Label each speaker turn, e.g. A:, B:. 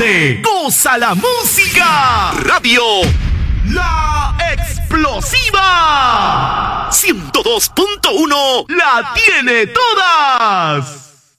A: donde goza la música. Radio La Explosiva 102.1 la tiene todas.